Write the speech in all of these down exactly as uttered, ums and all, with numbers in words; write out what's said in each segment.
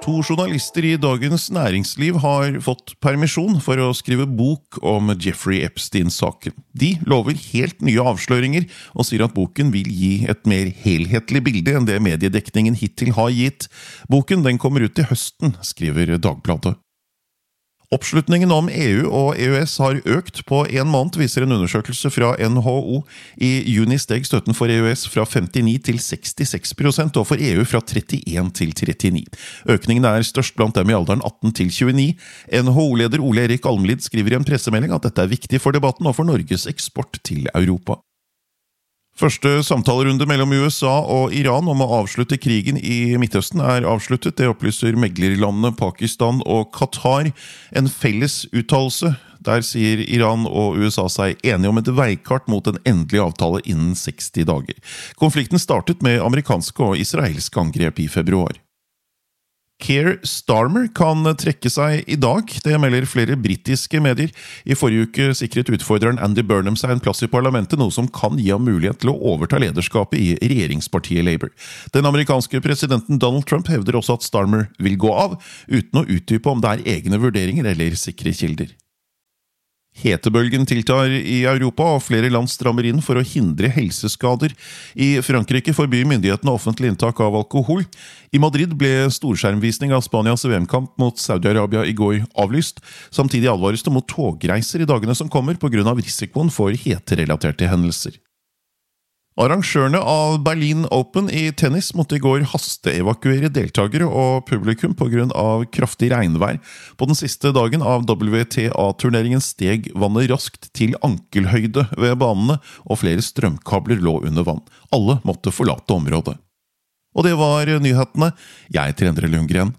To journalister i Dagens Næringsliv har fått permisjon for å skrive bok om Jeffrey Epstein-saken. De lover helt nye avsløringer og sier at boken vil gi et mer helhetlig bilde enn det mediedekningen hittil har gitt. Boken den kommer ut til høsten, skriver Dagbladet. Oppslutningen om E U og E U S har økt på en måned, viser en undersøkelse fra N H O. I juni steg støtten for E U S fra femtini til sekstiseks prosent, og for E U fra trettien til trettini. Økningen er størst blant dem i alderen atten til tjueni. N H O-leder Ole Erik Almlid skriver i en pressemelding at dette er viktig for debatten og for Norges eksport til Europa. Første samtalerunde mellom U S A og Iran om å avslutte krigen i Midtøsten er avsluttet. Det opplyser meglerlandene Pakistan og Qatar. En felles uttalelse. Der sier Iran og U S A seg enige om et veikart mot en endelig avtale innen seksti dager. Konflikten startet med amerikanske og israelske angrep i februar. Keir Starmer kan trekke seg i dag, det melder flere britiske medier. I forrige uke sikret utfordreren Andy Burnham seg en plass i parlamentet, noe som kan gi ham mulighet til å overta lederskapet i regjeringspartiet Labour. Den amerikanske presidenten Donald Trump hevder også at Starmer vil gå av, uten å utdype om det er egne vurderinger eller sikre kilder. Hetebølgen tiltar i Europa, og flere land strammer inn for å hindre helseskader. I Frankrike forbyr myndighetene offentlig inntak av alkohol. I Madrid ble storskjermvisning av Spanias V M-kamp mot Saudi-Arabia i går avlyst. Samtidig advares det mot togreiser i dagene som kommer på grunn av risikoen for heterelaterte hendelser. Arrangørene av Berlin Open i tennis måtte i går hasteevakuere deltagere og publikum på grunn av kraftig regnvær. På den siste dagen av W T A-turneringen steg vannet raskt til ankelhøyde ved banene, og flere strømkabler lå under vann. Alle måtte forlate området. Og det var nyhetene. Jeg heter Endre Lundgren.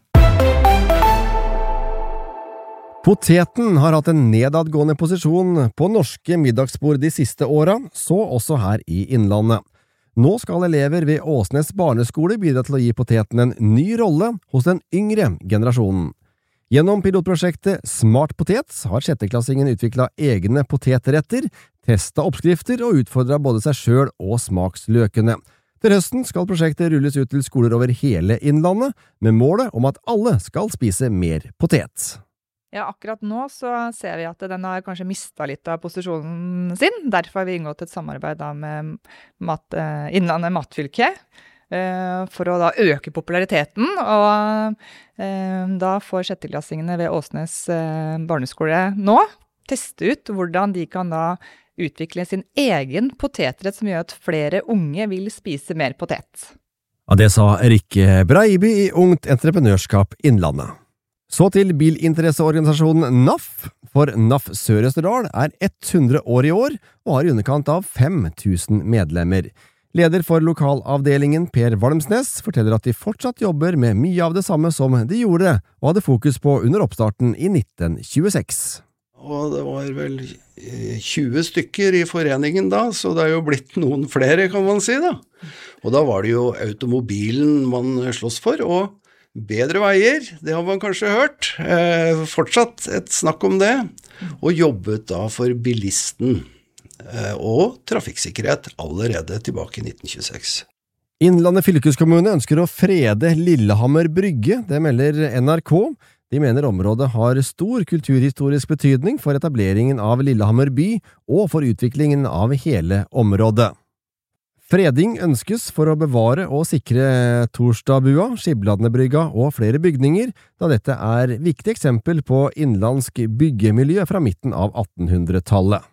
Poteten har hatt en nedadgående posisjon på norske middagsbord de siste åra, så også her i Innlandet. Nå skal elever ved Åsnes barneskole bidra til å gi poteten en ny rolle hos den yngre generasjonen. Gjennom pilotprosjektet Smart Potet har sjetteklassingen utviklet egne potetretter, testet oppskrifter og utfordret både seg selv og smaksløkene. Til høsten skal prosjektet rulles ut til skoler over hele Innlandet, med målet om at alle skal spise mer potet. Ja, akkurat nå så ser vi at den har kanskje mistet litt av posisjonen sin. Derfor har vi inngått et samarbeid da med mat, eh, Innlandet Matfylke eh, for å da øke populariteten. Og eh, da får sjetteklassingene ved Åsnes eh, barneskole nå teste ut hvordan de kan da utvikle sin egen potetrett som gjør at flere unge vil spise mer potet. Ja, det sa Rikke Breiby i Ungt Entreprenørskap Innlandet. Så til bilinteresseorganisasjonen N A F, for N A F Sør-Østerdal er hundre år i år og har i underkant av fem tusen medlemmer. Leder for lokalavdelingen Per Valmsnes forteller at de fortsatt jobber med mye av det samme som de gjorde og hadde fokus på under oppstarten i nitten tjueseks. Og det var vel tjue stykker i foreningen da, så det er jo blitt noen flere, kan man si da. Og da var det jo automobilen man slåss for, og bedre veier, det har man kanskje hørt. Eh, fortsatt et snakk om det. Og jobbet da for bilisten eh, og trafikksikkerhet allerede tilbake i nitten tjueseks. Innlandet fylkeskommune ønsker å frede Lillehammer brygge, det melder N R K. De mener området har stor kulturhistorisk betydning for etableringen av Lillehammer by og for utviklingen av hele området. Freding ønskes for å bevare og sikre Torstadbua, Skibladnebrygga og flere bygninger, da dette er viktig eksempel på innlandsk byggemiljø fra midten av attenhundretallet.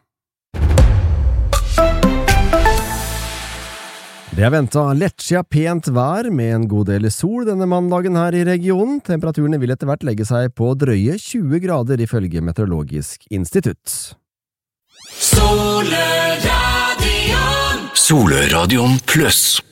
Det er ventet lettsja pent vær med en god del sol denne mandagen her i regionen. Temperaturene vil etter hvert legge seg på drøye tjue grader ifølge Meteorologisk institutt. Soløradion Soløradion pluss